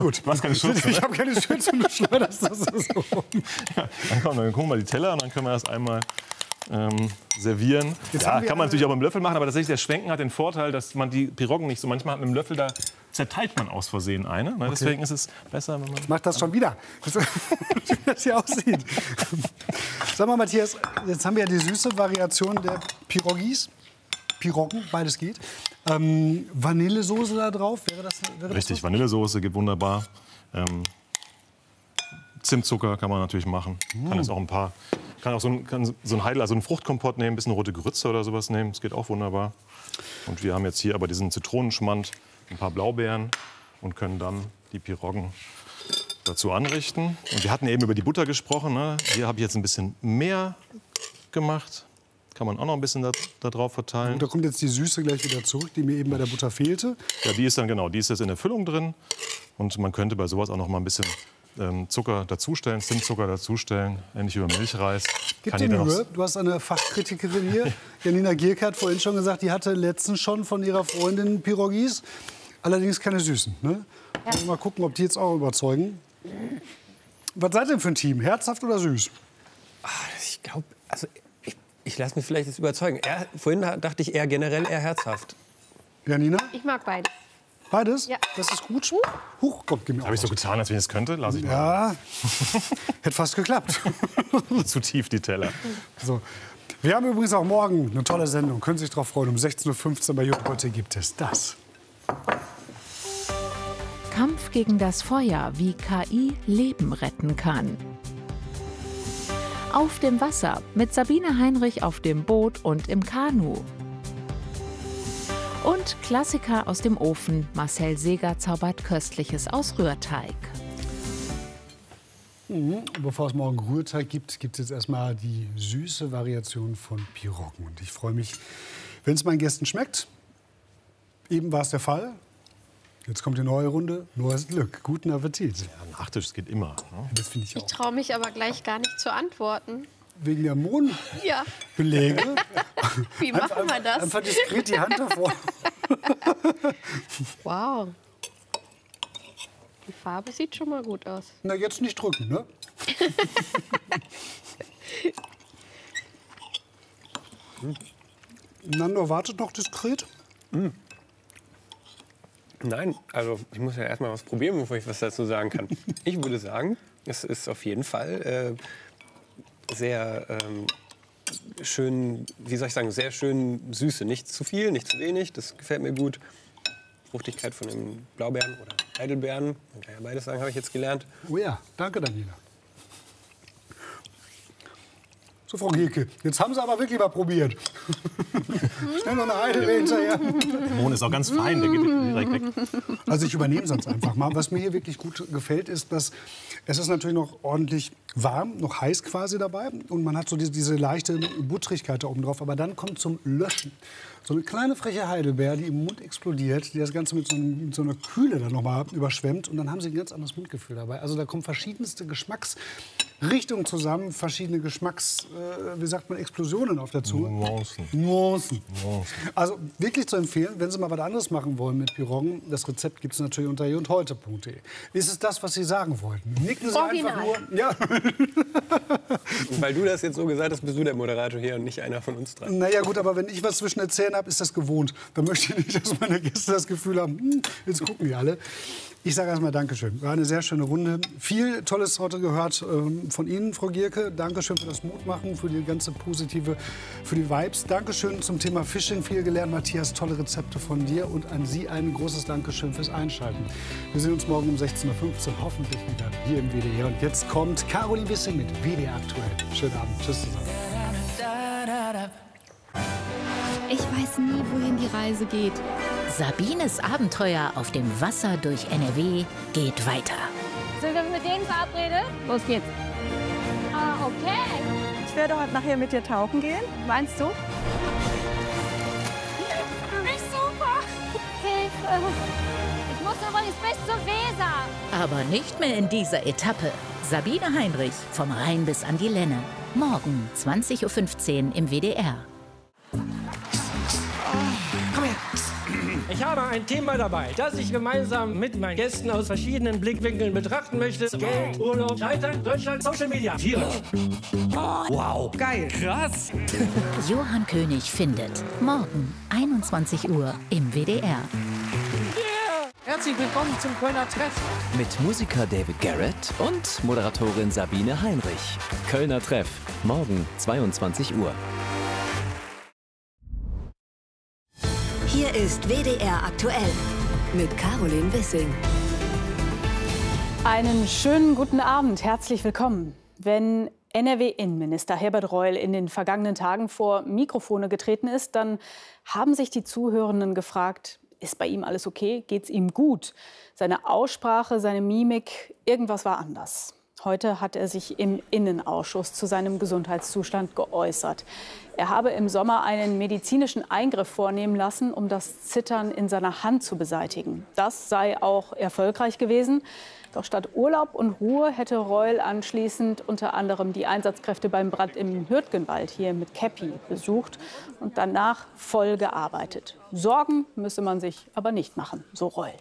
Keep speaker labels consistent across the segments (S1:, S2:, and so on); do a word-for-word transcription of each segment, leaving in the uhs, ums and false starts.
S1: Gut.
S2: Du hast keine Schürze, ne?
S1: Ich habe keine Schürze, du schleuderst das so.
S2: Ja, dann, komm, dann gucken wir mal die Teller und dann können wir das einmal ähm, servieren.
S1: Jetzt
S2: Ja,
S1: haben wir
S2: kann man
S1: eine-
S2: natürlich auch mit dem Löffel machen, aber tatsächlich der Schwenken hat den Vorteil, dass man die Piroggen nicht so, manchmal mit dem Löffel, da zerteilt man aus Versehen eine. Ne? Deswegen ist es besser, wenn man...
S1: Mach das schon wieder. Wie das hier aussieht. Sag mal, Matthias, jetzt haben wir ja die süße Variation der Pirogis. Piroggen, beides geht. Ähm, Vanillesoße da drauf, wäre das? Wäre
S2: Richtig,
S1: das
S2: Vanillesoße geht wunderbar. Ähm, Zimtzucker kann man natürlich machen. Kann es auch ein paar... Kann auch so ein, kann so ein Heidel, also einen Fruchtkompott nehmen, ein bisschen rote Grütze oder sowas nehmen. Das geht auch wunderbar. Und wir haben jetzt hier aber diesen Zitronenschmand, ein paar Blaubeeren und können dann die Piroggen dazu anrichten. Und wir hatten eben über die Butter gesprochen. Ne? Hier habe ich jetzt ein bisschen mehr gemacht. Kann man auch noch ein bisschen da, da drauf verteilen.
S1: Und da kommt jetzt die Süße gleich wieder zurück, die mir eben bei der Butter fehlte.
S2: Ja, die ist dann genau, die ist jetzt in der Füllung drin. Und man könnte bei sowas auch noch mal ein bisschen ähm, Zucker dazustellen, Zimtzucker dazustellen, ähnlich wie beim Milchreis.
S1: Gib
S2: Kann
S1: dir
S2: jeder noch-
S1: Mühe, du hast eine Fachkritikerin hier. Janina Gierke hat vorhin schon gesagt, die hatte letztens schon von ihrer Freundin Pirogis. Allerdings keine Süßen. Ne? Ja. Mal gucken, ob die jetzt auch überzeugen. Was seid ihr denn für ein Team? Herzhaft oder süß?
S3: Ich glaube, also ich, ich lasse mich vielleicht jetzt überzeugen. Er, vorhin dachte ich eher generell eher herzhaft.
S1: Janina?
S4: Ich mag beides.
S1: Beides?
S4: Ja.
S1: Das ist gut. Huch, kommt, gib mir
S2: Habe ich so
S1: auch was.
S2: getan, als wenn ich es könnte? Lass ich mal.
S1: Ja, hätte fast geklappt.
S2: Zu tief die Teller.
S1: So. Wir haben übrigens auch morgen eine tolle Sendung. Können Sie sich darauf freuen. Um sechzehn Uhr fünfzehn bei J. Heute gibt es das.
S5: Kampf gegen das Feuer, wie K I Leben retten kann. Auf dem Wasser mit Sabine Heinrich auf dem Boot und im Kanu. Und Klassiker aus dem Ofen. Marcel Seeger zaubert Köstliches aus Rührteig.
S1: Mhm. Bevor es morgen Rührteig gibt, gibt es jetzt erstmal die süße Variation von Piroggen. Und ich freue mich, wenn es meinen Gästen schmeckt. Eben war es der Fall. Jetzt kommt die neue Runde. Neues Glück. Guten Appetit.
S2: Ja, Nachtisch, das geht immer. Ne?
S1: Das finde ich
S4: Ich
S1: auch.
S4: traue mich aber gleich gar nicht zu antworten.
S1: Wegen der
S4: Ja,
S1: Mondbelege.
S4: wie machen wir das?
S1: Einfach diskret die Hand davor.
S4: Wow. Die Farbe sieht schon mal gut aus.
S1: Na, jetzt nicht drücken, ne? Nando wartet noch diskret.
S3: Nein, also ich muss ja erst mal was probieren, bevor ich was dazu sagen kann. Ich würde sagen, es ist auf jeden Fall äh, sehr ähm, schön, wie soll ich sagen, sehr schön Süße. Nicht zu viel, nicht zu wenig, das gefällt mir gut. Fruchtigkeit von den Blaubeeren oder Heidelbeeren, man kann ja beides sagen, habe ich jetzt gelernt.
S1: Oh ja, danke, Daniela. So, Frau Gierke, jetzt haben Sie aber wirklich mal probiert. Schnell noch eine Heidelbeere hinterher.
S2: Der Mohn ist auch ganz fein, der geht direkt weg.
S1: Also ich übernehme sonst einfach mal. Was mir hier wirklich gut gefällt, ist, dass es ist natürlich noch ordentlich warm, noch heiß quasi dabei. Und man hat so diese, diese leichte Buttrigkeit da oben drauf. Aber dann kommt zum Löschen so eine kleine freche Heidelbeere, die im Mund explodiert, die das Ganze mit so, einem, mit so einer Kühle dann noch mal überschwemmt. Und dann haben Sie ein ganz anderes Mundgefühl dabei. Also da kommen verschiedenste Geschmacksrichtungen zusammen, verschiedene Geschmacks, äh, wie sagt man, Explosionen auf der Zunge.
S2: Nuancen.
S1: Nuancen.
S2: Nuancen.
S1: Also wirklich zu empfehlen, wenn Sie mal was anderes machen wollen mit Piroggen, das Rezept gibt es natürlich unter j und heute punkt de. Ist es das, was Sie sagen wollten? Nicken Sie
S4: Original.
S1: einfach nur. Ja.
S3: Und weil du das jetzt so gesagt hast, bist du der Moderator hier und nicht einer von uns dran.
S1: Naja gut, aber wenn ich was zwischen den Zähnen habe, ist das gewohnt. Dann möchte ich nicht, dass meine Gäste das Gefühl haben, hm, jetzt gucken die alle. Ich sage erstmal Dankeschön. War eine sehr schöne Runde. Viel Tolles heute gehört ähm, von Ihnen, Frau Gierke. Dankeschön für das Mutmachen, für die ganze positive, für die Vibes. Dankeschön zum Thema Fishing. Viel gelernt, Matthias. Tolle Rezepte von dir. Und an Sie ein großes Dankeschön fürs Einschalten. Wir sehen uns morgen um sechzehn Uhr fünfzehn hoffentlich wieder hier im W D R. Und jetzt kommt Caroline Wissing mit W D R aktuell. Schönen Abend. Tschüss zusammen.
S6: Ich weiß nie, wohin die Reise geht.
S7: Sabines Abenteuer auf dem Wasser durch N R W geht weiter.
S8: Sind wir mit denen verabredet? Los geht's. Ah, okay.
S9: Ich werde heute nachher mit dir tauchen gehen.
S8: Meinst du? Nicht super. Hilfe. Ich muss übrigens bis zur Weser.
S7: Aber nicht mehr in dieser Etappe. Sabine Heinrich, vom Rhein bis an die Lenne. Morgen zwanzig Uhr fünfzehn im W D R.
S10: Ich habe ein Thema dabei, das ich gemeinsam mit meinen Gästen aus verschiedenen Blickwinkeln betrachten möchte. Geld, Urlaub, Scheitern, Deutschland, Social Media. Tiere. Wow, geil, krass.
S7: Johann König findet. Morgen, einundzwanzig Uhr im W D R.
S10: Yeah. Herzlich willkommen zum Kölner Treff.
S11: Mit Musiker David Garrett und Moderatorin Sabine Heinrich. Kölner Treff. Morgen, zweiundzwanzig Uhr.
S12: Hier ist W D R aktuell mit Caroline Wissing.
S13: Einen schönen guten Abend, herzlich willkommen. Wenn N R W-Innenminister Herbert Reul in den vergangenen Tagen vor Mikrofone getreten ist, dann haben sich die Zuhörenden gefragt, ist bei ihm alles okay? Geht's ihm gut? Seine Aussprache, seine Mimik, irgendwas war anders. Heute hat er sich im Innenausschuss zu seinem Gesundheitszustand geäußert. Er habe im Sommer einen medizinischen Eingriff vornehmen lassen, um das Zittern in seiner Hand zu beseitigen. Das sei auch erfolgreich gewesen. Doch statt Urlaub und Ruhe hätte Reul anschließend unter anderem die Einsatzkräfte beim Brand im Hürtgenwald hier mit Käppi besucht und danach voll gearbeitet. Sorgen müsse man sich aber nicht machen, so Reul.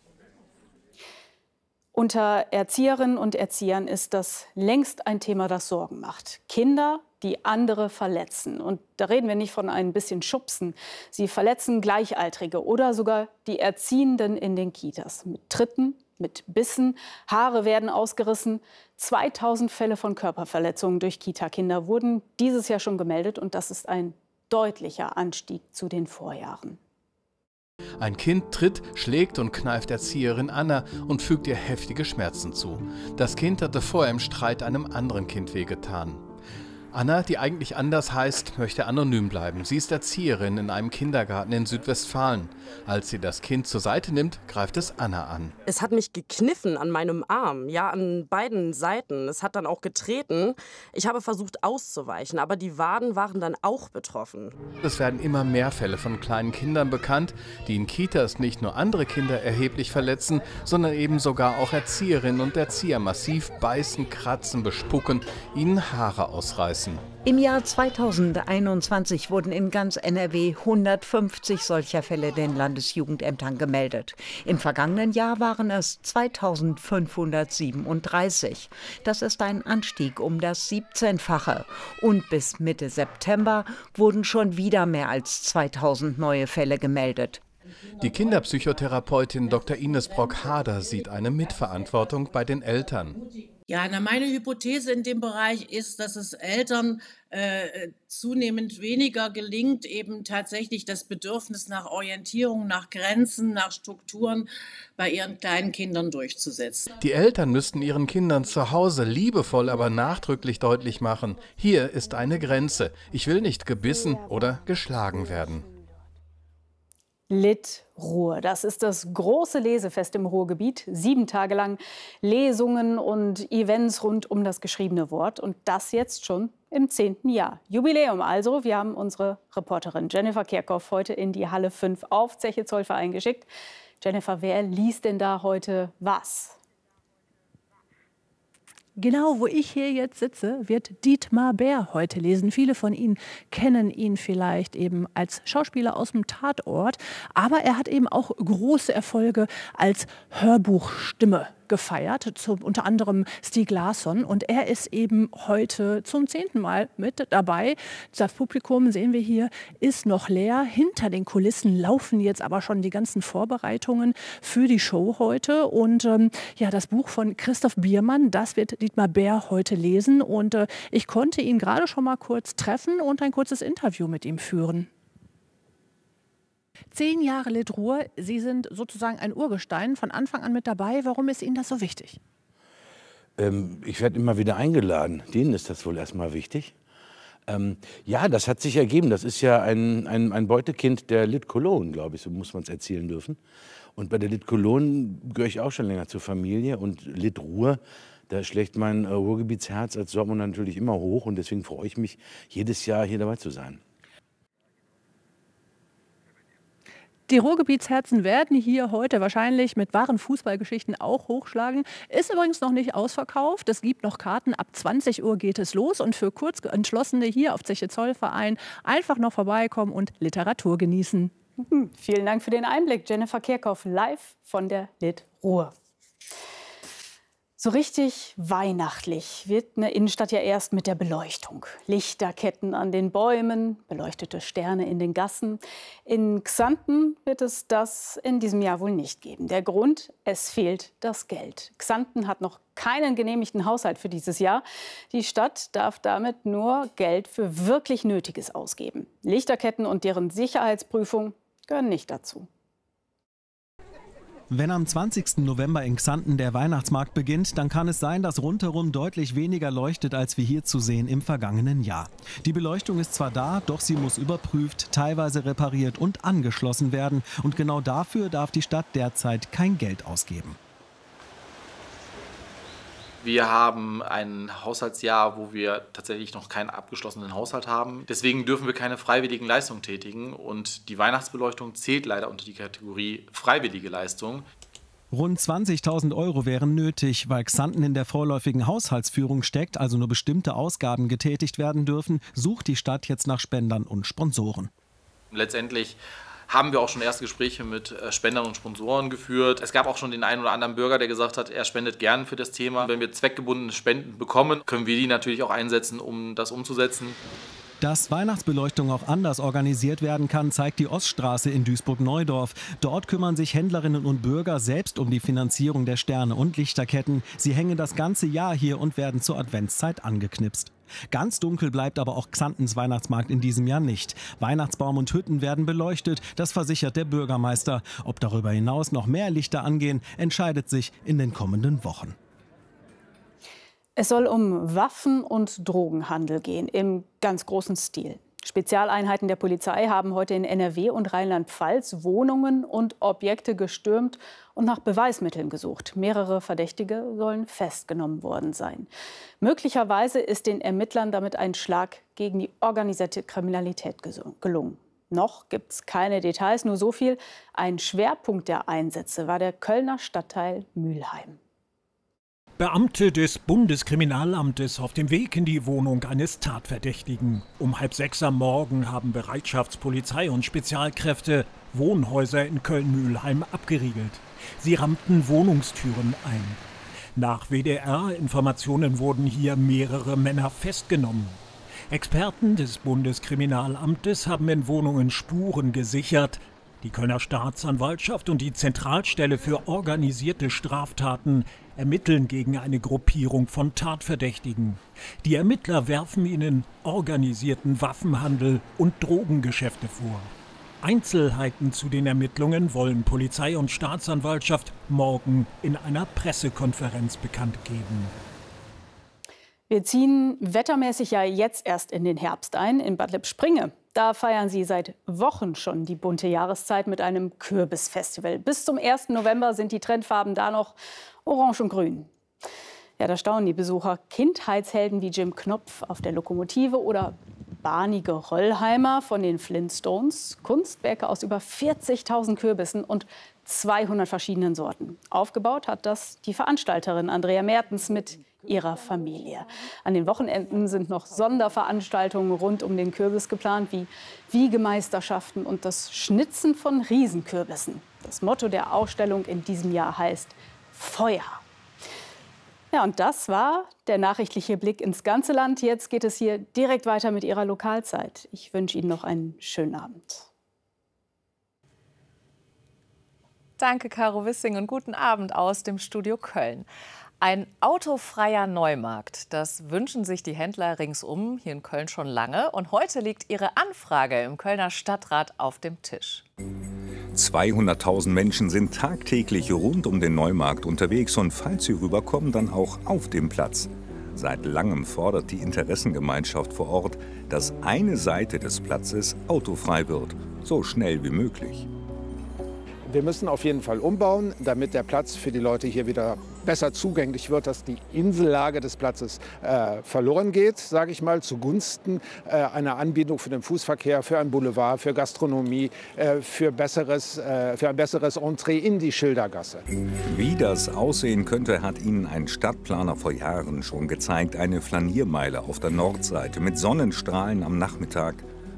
S13: Unter Erzieherinnen und Erziehern ist das längst ein Thema, das Sorgen macht. Kinder, die andere verletzen. Und da reden wir nicht von ein bisschen Schubsen. Sie verletzen Gleichaltrige oder sogar die Erziehenden in den Kitas. Mit Tritten, mit Bissen, Haare werden ausgerissen. zweitausend Fälle von Körperverletzungen durch Kita-Kinder wurden dieses Jahr schon gemeldet. Und das ist ein deutlicher Anstieg zu den Vorjahren.
S14: Ein Kind tritt, schlägt und kneift Erzieherin Anna und fügt ihr heftige Schmerzen zu. Das Kind hatte vorher im Streit einem anderen Kind wehgetan. Anna, die eigentlich anders heißt, möchte anonym bleiben. Sie ist Erzieherin in einem Kindergarten in Südwestfalen. Als sie das Kind zur Seite nimmt, greift es Anna an.
S15: Es hat mich gekniffen an meinem Arm, ja, an beiden Seiten. Es hat dann auch getreten. Ich habe versucht auszuweichen, aber die Waden waren dann auch betroffen.
S14: Es werden immer mehr Fälle von kleinen Kindern bekannt, die in Kitas nicht nur andere Kinder erheblich verletzen, sondern eben sogar auch Erzieherinnen und Erzieher massiv beißen, kratzen, bespucken, ihnen Haare ausreißen.
S16: Im Jahr zweitausendeinundzwanzig wurden in ganz N R W hundertfünfzig solcher Fälle den Landesjugendämtern gemeldet. Im vergangenen Jahr waren es zweitausendfünfhundertsiebenunddreißig. Das ist ein Anstieg um das siebzehnfache. Und bis Mitte September wurden schon wieder mehr als zweitausend neue Fälle gemeldet.
S14: Die Kinderpsychotherapeutin Doktor Ines Brock-Hader sieht eine Mitverantwortung bei den Eltern.
S17: Ja, na, meine Hypothese in dem Bereich ist, dass es Eltern äh, zunehmend weniger gelingt, eben tatsächlich das Bedürfnis nach Orientierung, nach Grenzen, nach Strukturen bei ihren kleinen Kindern durchzusetzen.
S14: Die Eltern müssten ihren Kindern zu Hause liebevoll, aber nachdrücklich deutlich machen, hier ist eine Grenze. Ich will nicht gebissen oder geschlagen werden.
S13: Litruhr, das ist das große Lesefest im Ruhrgebiet. Sieben Tage lang Lesungen und Events rund um das geschriebene Wort. Und das jetzt schon im zehnten Jahr. Jubiläum also. Wir haben unsere Reporterin Jennifer Kerkhoff heute in die Halle fünf auf Zeche Zollverein geschickt. Jennifer, wer liest denn da heute was?
S18: Genau, wo ich hier jetzt sitze, wird Dietmar Bär heute lesen. Viele von Ihnen kennen ihn vielleicht eben als Schauspieler aus dem Tatort. Aber er hat eben auch große Erfolge als Hörbuchstimme gefeiert, zum, unter anderem Stieg Larsson. Und er ist eben heute zum zehnten Mal mit dabei. Das Publikum, sehen wir hier, ist noch leer. Hinter den Kulissen laufen jetzt aber schon die ganzen Vorbereitungen für die Show heute. Und ähm, ja, das Buch von Christoph Biermann, das wird Dietmar Bär heute lesen. Und äh, ich konnte ihn gerade schon mal kurz treffen und ein kurzes Interview mit ihm führen. Zehn Jahre Litruhr, Sie sind sozusagen ein Urgestein, von Anfang an mit dabei. Warum ist Ihnen das so wichtig?
S19: Ähm, ich werde immer wieder eingeladen. Denen ist das wohl erstmal wichtig. Ähm, ja, das hat sich ergeben. Das ist ja ein, ein, ein Beutekind der Lit Cologne, glaube ich, so muss man es erzählen dürfen. Und bei der Lit Cologne gehöre ich auch schon länger zur Familie. Und Litruhr, da schlägt mein äh, Ruhrgebietsherz als Dortmund natürlich immer hoch. Und deswegen freue ich mich, jedes Jahr hier dabei zu sein.
S18: Die Ruhrgebietsherzen werden hier heute wahrscheinlich mit wahren Fußballgeschichten auch hochschlagen. Ist übrigens noch nicht ausverkauft. Es gibt noch Karten. Ab zwanzig Uhr geht es los. Und für Kurzentschlossene hier auf Zeche Zollverein einfach noch vorbeikommen und Literatur genießen.
S13: Mhm. Vielen Dank für den Einblick, Jennifer Kerkhoff, live von der Lit Ruhr. So richtig weihnachtlich wird eine Innenstadt ja erst mit der Beleuchtung. Lichterketten an den Bäumen, beleuchtete Sterne in den Gassen. In Xanten wird es das in diesem Jahr wohl nicht geben. Der Grund, es fehlt das Geld. Xanten hat noch keinen genehmigten Haushalt für dieses Jahr. Die Stadt darf damit nur Geld für wirklich Nötiges ausgeben. Lichterketten und deren Sicherheitsprüfung gehören nicht dazu.
S20: Wenn am zwanzigsten November in Xanten der Weihnachtsmarkt beginnt, dann kann es sein, dass rundherum deutlich weniger leuchtet, als wir hier zu sehen im vergangenen Jahr. Die Beleuchtung ist zwar da, doch sie muss überprüft, teilweise repariert und angeschlossen werden. Und genau dafür darf die Stadt derzeit kein Geld ausgeben.
S21: Wir haben ein Haushaltsjahr, wo wir tatsächlich noch keinen abgeschlossenen Haushalt haben. Deswegen dürfen wir keine freiwilligen Leistungen tätigen. Und die Weihnachtsbeleuchtung zählt leider unter die Kategorie freiwillige Leistung.
S20: Rund zwanzigtausend Euro wären nötig, weil Xanten in der vorläufigen Haushaltsführung steckt, also nur bestimmte Ausgaben getätigt werden dürfen, sucht die Stadt jetzt nach Spendern und Sponsoren.
S21: Letztendlich haben wir auch schon erste Gespräche mit Spendern und Sponsoren geführt. Es gab auch schon den einen oder anderen Bürger, der gesagt hat, er spendet gern für das Thema. Wenn wir zweckgebundene Spenden bekommen, können wir die natürlich auch einsetzen, um das umzusetzen.
S20: Dass Weihnachtsbeleuchtung auch anders organisiert werden kann, zeigt die Oststraße in Duisburg-Neudorf. Dort kümmern sich Händlerinnen und Bürger selbst um die Finanzierung der Sterne und Lichterketten. Sie hängen das ganze Jahr hier und werden zur Adventszeit angeknipst. Ganz dunkel bleibt aber auch Xantens Weihnachtsmarkt in diesem Jahr nicht. Weihnachtsbaum und Hütten werden beleuchtet, das versichert der Bürgermeister. Ob darüber hinaus noch mehr Lichter angehen, entscheidet sich in den kommenden Wochen.
S13: Es soll um Waffen- und Drogenhandel gehen, im ganz großen Stil. Spezialeinheiten der Polizei haben heute in N R W und Rheinland-Pfalz Wohnungen und Objekte gestürmt und nach Beweismitteln gesucht. Mehrere Verdächtige sollen festgenommen worden sein. Möglicherweise ist den Ermittlern damit ein Schlag gegen die organisierte Kriminalität gelungen. Noch gibt es keine Details, nur so viel. Ein Schwerpunkt der Einsätze war der Kölner Stadtteil Mülheim.
S22: Beamte des Bundeskriminalamtes auf dem Weg in die Wohnung eines Tatverdächtigen. Um halb sechs am Morgen haben Bereitschaftspolizei und Spezialkräfte Wohnhäuser in Köln-Mülheim abgeriegelt. Sie rammten Wohnungstüren ein. Nach W D R-Informationen wurden hier mehrere Männer festgenommen. Experten des Bundeskriminalamtes haben in Wohnungen Spuren gesichert. Die Kölner Staatsanwaltschaft und die Zentralstelle für organisierte Straftaten ermitteln gegen eine Gruppierung von Tatverdächtigen. Die Ermittler werfen ihnen organisierten Waffenhandel und Drogengeschäfte vor. Einzelheiten zu den Ermittlungen wollen Polizei und Staatsanwaltschaft morgen in einer Pressekonferenz bekannt geben.
S13: Wir ziehen wettermäßig ja jetzt erst in den Herbst ein, in Bad Lippspringe. Da feiern sie seit Wochen schon die bunte Jahreszeit mit einem Kürbisfestival. Bis zum ersten November sind die Trendfarben da noch orange und grün. Ja, da staunen die Besucher. Kindheitshelden wie Jim Knopf auf der Lokomotive oder Barney Geröllheimer von den Flintstones. Kunstwerke aus über vierzigtausend Kürbissen und zweihundert verschiedenen Sorten. Aufgebaut hat das die Veranstalterin Andrea Mertens mit ihrer Familie. An den Wochenenden sind noch Sonderveranstaltungen rund um den Kürbis geplant, wie Wiegemeisterschaften und das Schnitzen von Riesenkürbissen. Das Motto der Ausstellung in diesem Jahr heißt Feuer. Ja, und das war der nachrichtliche Blick ins ganze Land. Jetzt geht es hier direkt weiter mit Ihrer Lokalzeit. Ich wünsche Ihnen noch einen schönen Abend.
S23: Danke, Caro Wissing, und guten Abend aus dem Studio Köln. Ein autofreier Neumarkt, das wünschen sich die Händler ringsum hier in Köln schon lange. Und heute liegt ihre Anfrage im Kölner Stadtrat auf dem Tisch.
S24: zweihunderttausend Menschen sind tagtäglich rund um den Neumarkt unterwegs und falls sie rüberkommen, dann auch auf dem Platz. Seit langem fordert die Interessengemeinschaft vor Ort, dass eine Seite des Platzes autofrei wird, so schnell wie möglich.
S25: Wir müssen auf jeden Fall umbauen, damit der Platz für die Leute hier wieder besser zugänglich wird, dass die Insellage des Platzes äh, verloren geht, sage ich mal, zugunsten äh, einer Anbindung für den Fußverkehr, für ein Boulevard, für Gastronomie, äh, für, besseres, äh, für ein besseres Entree in die Schildergasse.
S24: Wie das aussehen könnte, hat Ihnen ein Stadtplaner vor Jahren schon gezeigt. Eine Flaniermeile auf der Nordseite mit Sonnenstrahlen am Nachmittag.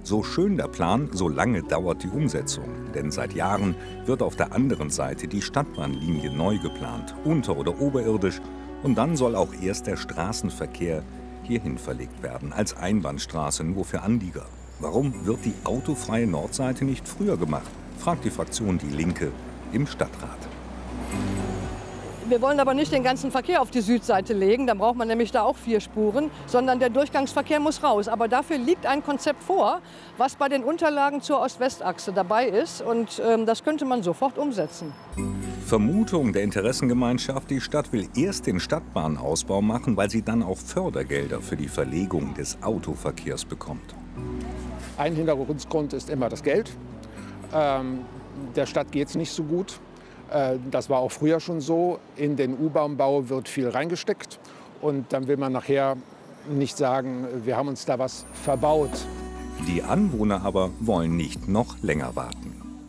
S24: So schön der Plan, so lange dauert die Umsetzung. Denn seit Jahren wird auf der anderen Seite die Stadtbahnlinie neu geplant, unter- oder oberirdisch. Und dann soll auch erst der Straßenverkehr hierhin verlegt werden, als Einbahnstraße nur für Anlieger. Warum wird die autofreie Nordseite nicht früher gemacht, fragt die Fraktion Die Linke im Stadtrat.
S1: Wir wollen aber nicht den ganzen Verkehr auf die Südseite legen, dann braucht man nämlich da auch vier Spuren, sondern der Durchgangsverkehr muss raus. Aber dafür liegt ein Konzept vor, was bei den Unterlagen zur Ost-West-Achse dabei ist, und ähm, das könnte man sofort umsetzen.
S24: Vermutung der Interessengemeinschaft, die Stadt will erst den Stadtbahnausbau machen, weil sie dann auch Fördergelder für die Verlegung des Autoverkehrs bekommt.
S25: Ein Hintergrund ist immer das Geld. Ähm, der Stadt geht es nicht so gut. Äh, das war auch früher schon so. In den U-Bahn-Bau wird viel reingesteckt. Und dann will man nachher nicht sagen, wir haben uns da was verbaut.
S24: Die Anwohner aber wollen nicht noch länger warten.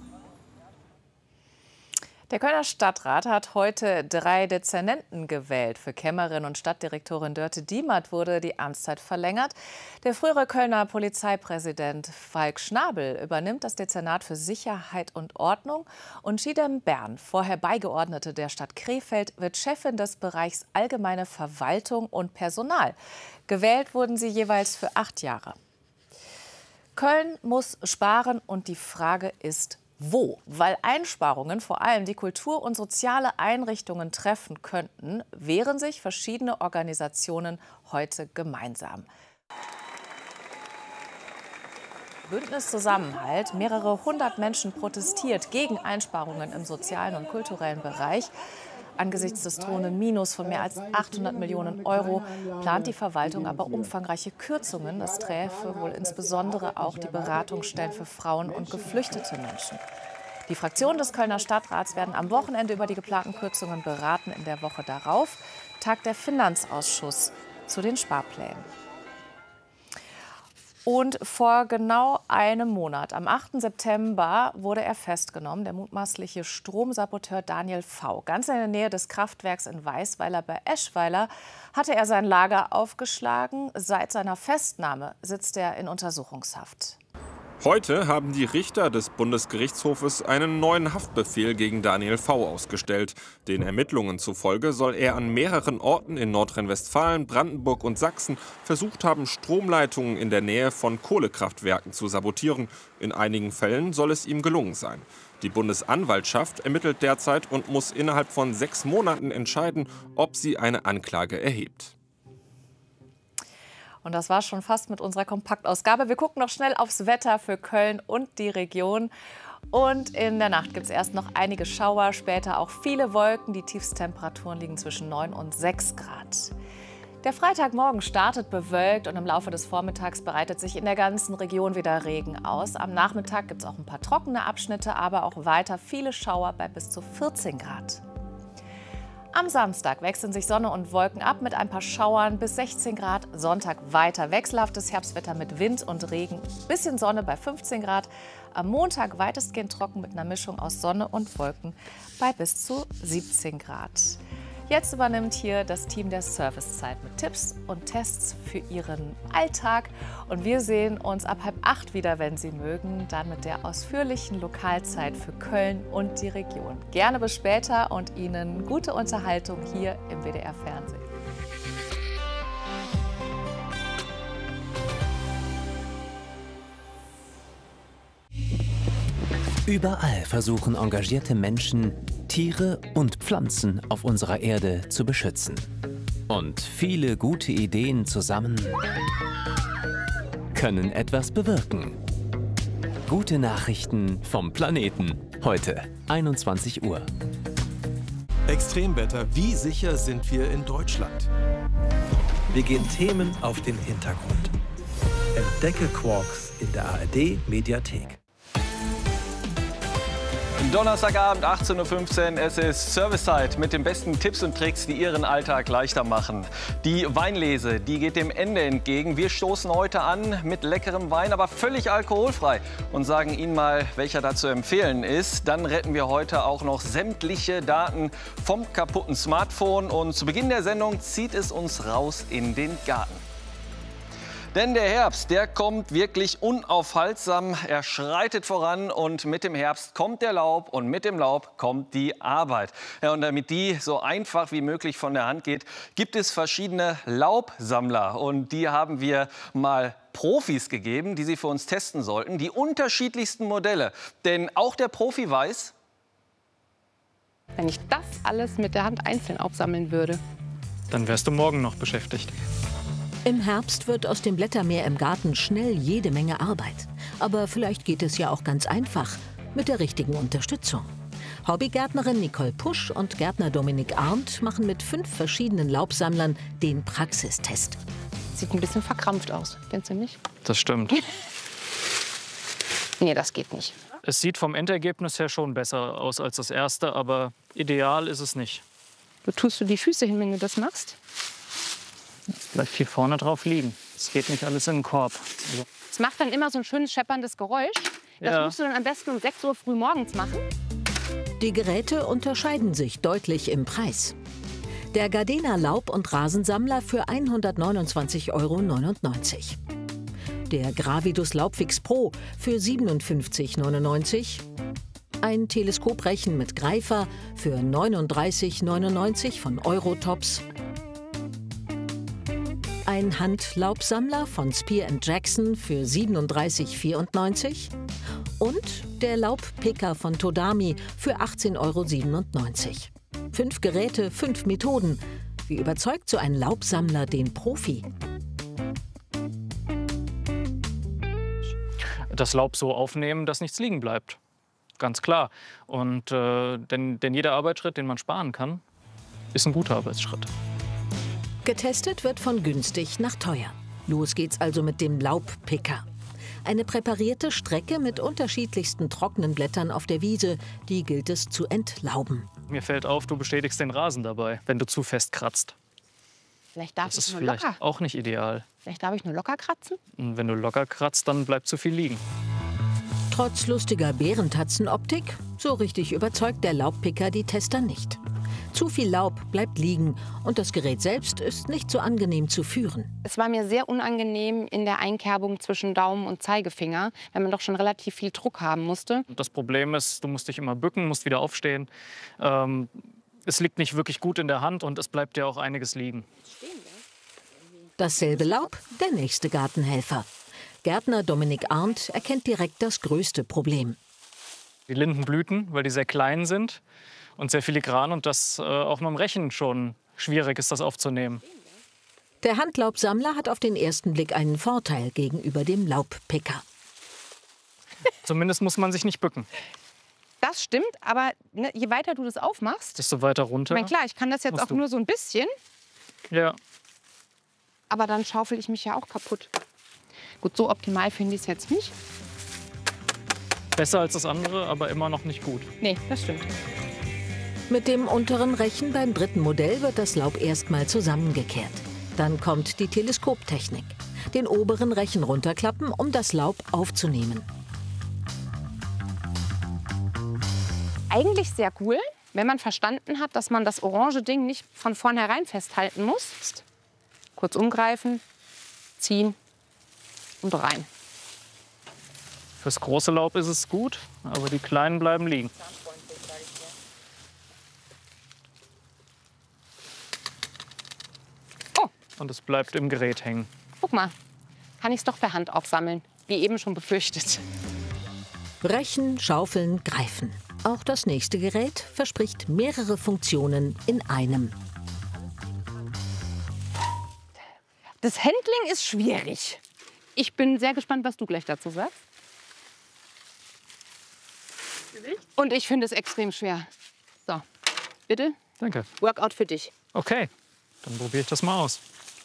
S23: Der Kölner Stadtrat hat heute drei Dezernenten gewählt. Für Kämmerin und Stadtdirektorin Dörte Diemert wurde die Amtszeit verlängert. Der frühere Kölner Polizeipräsident Falk Schnabel übernimmt das Dezernat für Sicherheit und Ordnung. Und Chidem Bern, vorher Beigeordnete der Stadt Krefeld, wird Chefin des Bereichs Allgemeine Verwaltung und Personal. Gewählt wurden sie jeweils für acht Jahre. Köln muss sparen und die Frage ist, wo? Weil Einsparungen vor allem die Kultur- und soziale Einrichtungen treffen könnten, wehren sich verschiedene Organisationen heute gemeinsam. Bündnis Zusammenhalt, mehrere hundert Menschen protestiert gegen Einsparungen im sozialen und kulturellen Bereich. Angesichts des drohenden Minus von mehr als achthundert Millionen Euro plant die Verwaltung aber umfangreiche Kürzungen. Das träfe wohl insbesondere auch die Beratungsstellen für Frauen und geflüchtete Menschen. Die Fraktionen des Kölner Stadtrats werden am Wochenende über die geplanten Kürzungen beraten. In der Woche darauf tagt der Finanzausschuss zu den Sparplänen. Und vor genau einem Monat, am achten September, wurde er festgenommen, der mutmaßliche Stromsaboteur Daniel V. Ganz in der Nähe des Kraftwerks in Weißweiler bei Eschweiler hatte er sein Lager aufgeschlagen. Seit seiner Festnahme sitzt er in Untersuchungshaft.
S2: Heute haben die Richter des Bundesgerichtshofes einen neuen Haftbefehl gegen Daniel V. ausgestellt. Den Ermittlungen zufolge soll er an mehreren Orten in Nordrhein-Westfalen, Brandenburg und Sachsen versucht haben, Stromleitungen in der Nähe von Kohlekraftwerken zu sabotieren. In einigen Fällen soll es ihm gelungen sein. Die Bundesanwaltschaft ermittelt derzeit und muss innerhalb von sechs Monaten entscheiden, ob sie eine Anklage erhebt.
S23: Und das war schon fast mit unserer Kompaktausgabe. Wir gucken noch schnell aufs Wetter für Köln und die Region. Und in der Nacht gibt es erst noch einige Schauer, später auch viele Wolken. Die Tiefstemperaturen liegen zwischen neun und sechs Grad. Der Freitagmorgen startet bewölkt und im Laufe des Vormittags breitet sich in der ganzen Region wieder Regen aus. Am Nachmittag gibt es auch ein paar trockene Abschnitte, aber auch weiter viele Schauer bei bis zu vierzehn Grad. Am Samstag wechseln sich Sonne und Wolken ab mit ein paar Schauern bis sechzehn Grad. Sonntag weiter wechselhaftes Herbstwetter mit Wind und Regen. Bisschen Sonne bei fünfzehn Grad. Am Montag weitestgehend trocken mit einer Mischung aus Sonne und Wolken bei bis zu siebzehn Grad. Jetzt übernimmt hier das Team der Servicezeit mit Tipps und Tests für Ihren Alltag. Und wir sehen uns ab halb acht wieder, wenn Sie mögen, dann mit der ausführlichen Lokalzeit für Köln und die Region. Gerne bis später und Ihnen gute Unterhaltung hier im W D R Fernsehen.
S11: Überall versuchen engagierte Menschen, Tiere und Pflanzen auf unserer Erde zu beschützen. Und viele gute Ideen zusammen können etwas bewirken. Gute Nachrichten vom Planeten. Heute, einundzwanzig Uhr.
S3: Extremwetter. Wie sicher sind wir in Deutschland? Wir gehen Themen auf den Hintergrund. Entdecke Quarks in der A R D-Mediathek.
S4: Donnerstagabend, achtzehn Uhr fünfzehn, es ist Servicezeit mit den besten Tipps und Tricks, die Ihren Alltag leichter machen. Die Weinlese, die geht dem Ende entgegen. Wir stoßen heute an mit leckerem Wein, aber völlig alkoholfrei und sagen Ihnen mal, welcher da zu empfehlen ist. Dann retten wir heute auch noch sämtliche Daten vom kaputten Smartphone und zu Beginn der Sendung zieht es uns raus in den Garten. Denn der Herbst, der kommt wirklich unaufhaltsam. Er schreitet voran und mit dem Herbst kommt der Laub und mit dem Laub kommt die Arbeit. Ja, und damit die so einfach wie möglich von der Hand geht, gibt es verschiedene Laubsammler. Und die haben wir mal Profis gegeben, die sie für uns testen sollten. Die unterschiedlichsten Modelle. Denn auch der Profi weiß,
S5: wenn ich das alles mit der Hand einzeln aufsammeln würde,
S6: dann wärst du morgen noch beschäftigt.
S7: Im Herbst wird aus dem Blättermeer im Garten schnell jede Menge Arbeit. Aber vielleicht geht es ja auch ganz einfach, mit der richtigen Unterstützung. Hobbygärtnerin Nicole Pusch und Gärtner Dominik Arndt machen mit fünf verschiedenen Laubsammlern den Praxistest.
S5: Sieht ein bisschen verkrampft aus, findest du nicht?
S6: Das stimmt.
S5: Nee, das geht nicht.
S6: Es sieht vom Endergebnis her schon besser aus als das erste, aber ideal ist es nicht.
S5: Wo tust du die Füße hin, wenn du das machst?
S6: Es bleibt hier vorne drauf liegen. Es geht nicht alles in den Korb. Also.
S5: Es macht dann immer so ein schönes schepperndes Geräusch. Das
S6: Ja.
S5: musst du dann am besten um sechs Uhr früh morgens machen.
S7: Die Geräte unterscheiden sich deutlich im Preis. Der Gardena Laub- und Rasensammler für hundertneunundzwanzig Euro neunundneunzig. Der Gravidus Laubfix Pro für siebenundfünfzig Euro neunundneunzig. Ein Teleskoprechen mit Greifer für neununddreißig Euro neunundneunzig von Eurotops. Ein Handlaubsammler von Spear and Jackson für siebenunddreißig Euro vierundneunzig. Und der Laubpicker von Todami für achtzehn Euro siebenundneunzig. Fünf Geräte, fünf Methoden. Wie überzeugt so ein Laubsammler den Profi?
S6: Das Laub so aufnehmen, dass nichts liegen bleibt. Ganz klar. Und äh, denn, denn jeder Arbeitsschritt, den man sparen kann, ist ein guter Arbeitsschritt.
S7: Getestet wird von günstig nach teuer. Los geht's also mit dem Laubpicker. Eine präparierte Strecke mit unterschiedlichsten trockenen Blättern auf der Wiese, die gilt es zu entlauben.
S6: Mir fällt auf, du bestätigst den Rasen dabei, wenn du zu fest kratzt.
S5: Vielleicht darf
S6: Das
S5: ich
S6: ist
S5: nur
S6: vielleicht
S5: locker.
S6: auch nicht ideal.
S5: Vielleicht darf ich nur locker kratzen.
S6: Und wenn du locker kratzt, dann bleibt zu viel liegen.
S7: Trotz lustiger Bärentatzenoptik, so richtig überzeugt der Laubpicker die Tester nicht. Zu viel Laub bleibt liegen und das Gerät selbst ist nicht so angenehm zu führen.
S5: Es war mir sehr unangenehm in der Einkerbung zwischen Daumen und Zeigefinger, weil man doch schon relativ viel Druck haben musste.
S6: Das Problem ist, du musst dich immer bücken, musst wieder aufstehen. Ähm, es liegt nicht wirklich gut in der Hand und es bleibt dir auch einiges liegen.
S7: Dasselbe Laub, der nächste Gartenhelfer. Gärtner Dominik Arndt erkennt direkt das größte Problem.
S6: Die Lindenblüten, weil die sehr klein sind und sehr filigran und das äh, auch mit dem Rechen schon schwierig ist, das aufzunehmen.
S7: Der Handlaubsammler hat auf den ersten Blick einen Vorteil gegenüber dem Laubpicker.
S6: Zumindest muss man sich nicht bücken.
S5: Das stimmt, aber ne, je weiter du das aufmachst,
S6: Desto weiter runter.
S5: ich meine, klar, ich kann das jetzt
S6: musst
S5: auch
S6: du.
S5: nur so ein bisschen,
S6: Ja.
S5: aber dann schaufel ich mich ja auch kaputt. Gut, so optimal finde ich es jetzt nicht.
S6: Besser als das andere, aber immer noch nicht gut.
S5: Nee, das stimmt.
S7: Mit dem unteren Rechen beim dritten Modell wird das Laub erstmal zusammengekehrt. Dann kommt die Teleskoptechnik. Den oberen Rechen runterklappen, um das Laub aufzunehmen.
S5: Eigentlich sehr cool, wenn man verstanden hat, dass man das orange Ding nicht von vornherein festhalten muss. Kurz umgreifen, ziehen und rein.
S6: Fürs große Laub ist es gut, aber die kleinen bleiben liegen.
S5: Oh.
S6: Und es bleibt im Gerät hängen.
S5: Guck mal, kann ich es doch per Hand aufsammeln, wie eben schon befürchtet.
S7: Brechen, schaufeln, greifen. Auch das nächste Gerät verspricht mehrere Funktionen in einem.
S5: Das Handling ist schwierig. Ich bin sehr gespannt, was du gleich dazu sagst. Und ich finde es extrem schwer. So, bitte.
S6: Danke.
S5: Workout für dich.
S6: Okay, dann probiere ich das mal aus.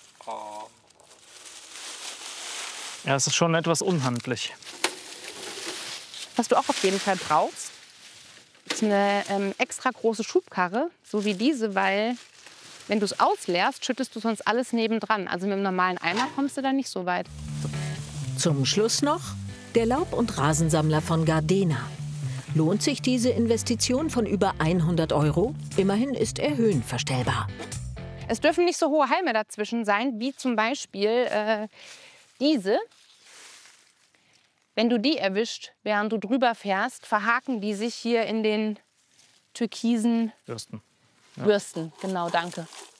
S6: Ja, es ist schon etwas unhandlich.
S5: Was du auch auf jeden Fall brauchst, ist eine ähm, extra große Schubkarre, so wie diese, weil wenn du es ausleerst, schüttest du sonst alles nebendran. Also mit einem normalen Eimer kommst du da nicht so weit.
S7: Zum Schluss noch der Laub- und Rasensammler von Gardena. Lohnt sich diese Investition von über hundert Euro? Immerhin ist er höhenverstellbar.
S5: Es dürfen nicht so hohe Halme dazwischen sein, wie zum Beispiel äh, Diese, wenn du die erwischt, während du drüber fährst, verhaken die sich hier in den türkisen
S6: Bürsten.
S5: Ja. Bürsten. Genau, danke.